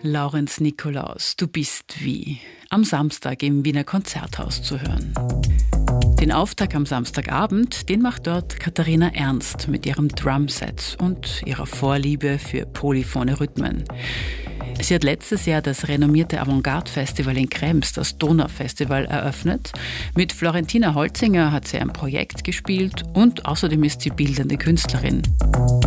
Laurenz Nikolaus, du bist wie, am Samstag im Wiener Konzerthaus zu hören. Den Auftakt am Samstagabend, den macht dort Katharina Ernst mit ihrem Drumset und ihrer Vorliebe für polyphone Rhythmen. Sie hat letztes Jahr das renommierte Avantgarde-Festival in Krems, das Donaufestival, eröffnet. Mit Florentina Holzinger hat sie ein Projekt gespielt und außerdem ist sie bildende Künstlerin.